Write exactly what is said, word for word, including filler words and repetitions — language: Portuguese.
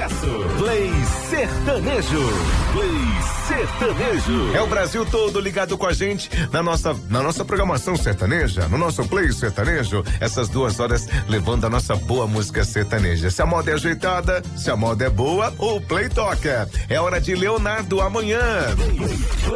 sucesso. Play Sertanejo. Play Sertanejo. É o Brasil todo ligado com a gente na nossa, na nossa programação sertaneja, no nosso Play Sertanejo. Essas duas horas levando a nossa boa música sertaneja. Se a moda é ajeitada, se a moda é boa, o Play toca. É hora de Leonardo amanhã.